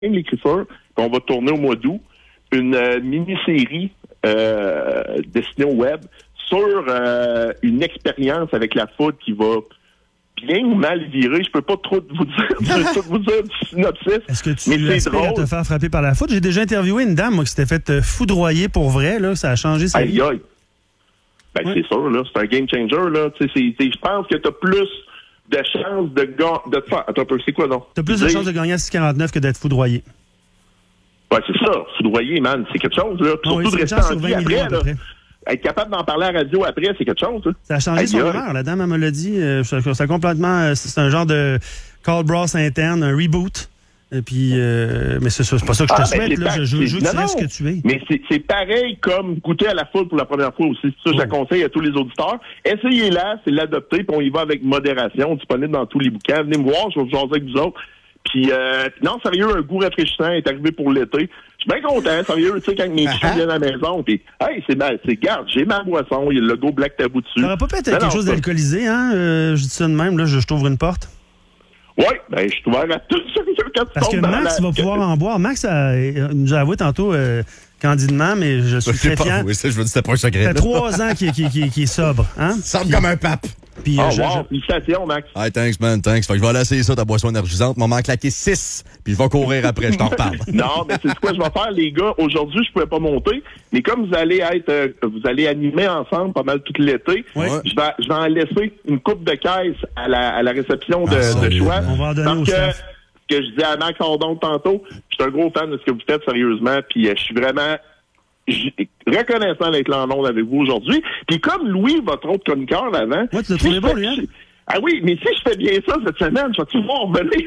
l'écriture, puis on va tourner au mois d'août une mini-série destinée au web sur une expérience avec la foudre qui va bien ou mal virer. Je peux pas trop vous dire du synopsis. Est-ce que tu aspires à te faire frapper par la foudre? J'ai déjà interviewé une dame, moi, qui s'était fait foudroyer pour vrai. Là, ça a changé sa vie. Aïe. Ben, c'est sûr, là. C'est un game changer, là. Je pense que t'as plus de chances de faire. Attends un peu, c'est quoi, non? T'as plus de chances de gagner à 6,49 que d'être foudroyé. Ouais, c'est ça. Foudroyer, man, c'est quelque chose, là. Surtout de rester en vie après, là. Être capable d'en parler à la radio après, c'est quelque chose, là. Ça a changé son humeur. La dame, elle me l'a dit. Ça complètement. C'est un genre de call bross interne, un reboot. Et puis, mais c'est pas ça que je te souhaite, là. Je veux que tu restes ce que tu es. Mais c'est pareil comme goûter à la foudre pour la première fois aussi. Ça, je la conseille à tous les auditeurs. Essayez-la, c'est l'adopter, puis on y va avec modération, disponible dans tous les bouquins. Venez me voir, je vais vous jaser avec vous autres. Puis, non, sérieux, un goût rafraîchissant est arrivé pour l'été. Je suis bien content, sérieux, tu sais, quand mes chums viennent à la maison, puis, hey, garde, j'ai ma boisson, il y a le logo Black Tabou dessus. Ça n'aurait pas pu être quelque chose d'alcoolisé, hein? Je dis ça de même, là, je t'ouvre une porte. Oui, ben, je suis ouvert à tout ça. Parce que Max va pouvoir en boire. Max nous a avoué tantôt candidement, mais je suis très fier. Oui, ça, je veux dire, c'était pas un secret. Ça fait 3 ans qu'il est sobre. Hein? Sobre comme un pape. Puis, félicitations, Max. Hey, thanks, man, thanks. Fait que je vais aller essayer ça, ta boisson énergisante. M'en manque claquer 6, puis je vais courir après, je t'en reparle. Non, mais c'est quoi je vais faire, les gars? Aujourd'hui, je pouvais pas monter, mais comme vous allez animer ensemble pas mal tout l'été, je vais en laisser une coupe de caisse à la réception de choix. On va en donner au chef. Que je disais à Max Hordon tantôt, je suis un gros fan de ce que vous faites, sérieusement, puis je suis vraiment reconnaissant d'être là en ondes avec vous aujourd'hui. Puis comme Louis, votre autre chroniqueur d'avant... Moi, tu l'as trouvé bon, lui, hein? Ah oui, mais si je fais bien ça cette semaine, je vais toujours revenir.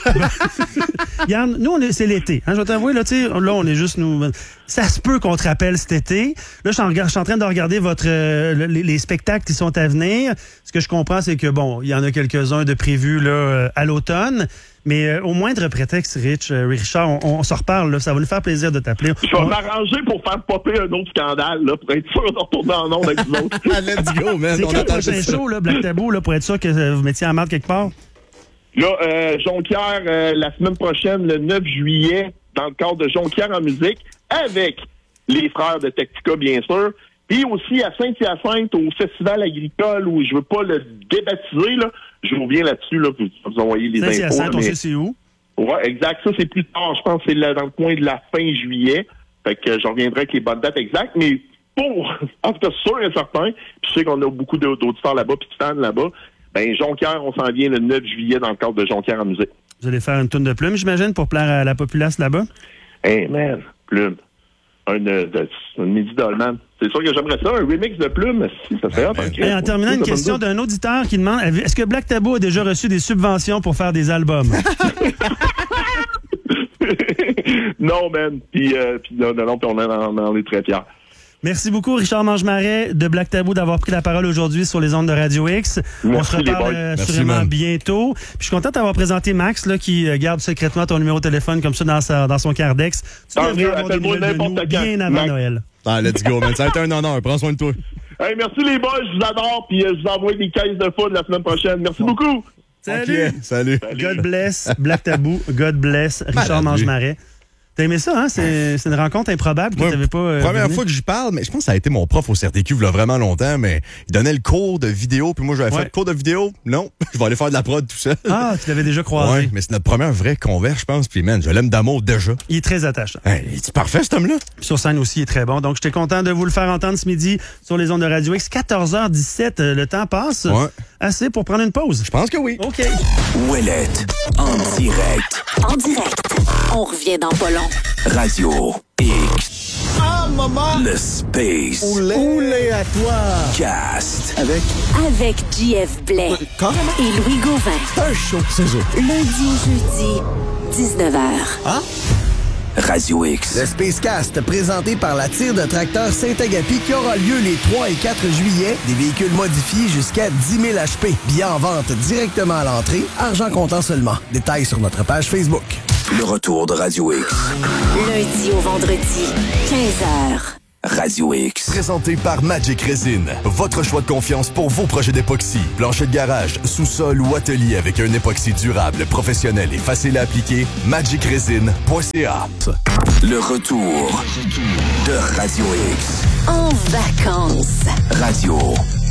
Regarde, nous, c'est l'été. Hein, je vais t'avouer, là, tu sais, là, on est juste nous. Ça se peut qu'on te rappelle cet été. Là, je suis en train de regarder les spectacles qui sont à venir. Ce que je comprends, c'est que, bon, il y en a quelques-uns de prévus, là, à l'automne. Mais au moindre prétexte, Richard, on se reparle, là, ça va nous faire plaisir de t'appeler. Je vais m'arranger pour faire popper un autre scandale, là, pour être sûr de retourner en ondes avec vous autres. Let's go, man. C'est quand le prochain show, là, Black Tabou, là, pour être sûr que vous mettiez en marque quelque part? Là, Jonquière, la semaine prochaine, le 9 juillet, dans le cadre de Jonquière en musique, avec les frères de Tactica, bien sûr. Puis aussi à Saint-Hyacinthe, au Festival agricole, où je veux pas le débaptiser, là. Je reviens là-dessus, là, pour vous envoyer les infos. Saint-Hyacinthe, on sait c'est où? Ouais, exact. Ça, c'est plus tard. Je pense que c'est dans le coin de la fin juillet. Fait que je reviendrai avec les bonnes dates exactes. Mais en tout cas, sûr et certain, puis je sais qu'on a beaucoup d'auditeurs là-bas, puis de fans là-bas, ben Jonquière, on s'en vient le 9 juillet dans le cadre de Jonquière en musique. Vous allez faire une tourne de plumes, j'imagine, pour plaire à la populace là-bas? Hey, man, plume. Un Midi Dolman. C'est sûr que j'aimerais ça, un remix de plume, si ça serait en terminant, une question d'un auditeur qui demande, est-ce que Black Tabou a déjà reçu des subventions pour faire des albums? Non, man. Puis on en est très fiers. Merci beaucoup, Richard Mangemarais de Black Tabou, d'avoir pris la parole aujourd'hui sur les ondes de Radio X. On se reparle assurément bientôt. Puis je suis content d'avoir présenté Max, là, qui garde secrètement ton numéro de téléphone comme ça dans son cardex. Tu devrais avoir des nouvelles de nous bien avant Noël. Ah, let's go, man. Ça a été un honneur. Prends soin de toi. Hey, merci les boys, je vous adore. Puis je vous envoie des caisses de foudre la semaine prochaine. Merci beaucoup. Salut. Okay. Salut. God bless Black Tabou. God bless Richard Mangemarais. T'as aimé ça, hein? C'est une rencontre improbable que t'avais pas... première fois que j'y parle, mais je pense que ça a été mon prof au CRTQ il y a vraiment longtemps, mais il donnait le cours de vidéo, puis moi j'avais fait le cours de vidéo. Non, je vais aller faire de la prod tout seul. Ah, tu l'avais déjà croisé. Oui, mais c'est notre première vraie converse, je pense, puis man, je l'aime d'amour déjà. Il est très attachant. Hey, il est parfait, cet homme-là. Sur scène aussi, il est très bon. Donc, j'étais content de vous le faire entendre ce midi sur les ondes de Radio X. 14h17, le temps passe. Ouais. Assez pour prendre une pause. Je pense que oui. OK. Ouellette, en direct. En direct. On revient dans pas long. Radio X. Ah, maman! Le Space. Oulé à toi! Cast. Avec JF Blais. Carrément. Et Louis Gauvin. Un show, c'est ça. Lundi au jeudi, 19h. Ah? Radio X. Le Spacecast, présenté par la tire de tracteur Saint-Agapi, qui aura lieu les 3 et 4 juillet. Des véhicules modifiés jusqu'à 10 000 HP. Billets en vente directement à l'entrée. Argent comptant seulement. Détails sur notre page Facebook. Le retour de Radio X. Lundi au vendredi, 15h. Radio X. Présenté par Magic Resin. Votre choix de confiance pour vos projets d'époxy. Plancher de garage, sous-sol ou atelier avec un époxy durable, professionnel et facile à appliquer. magicresin.ca. Le retour de Radio X. En vacances. Radio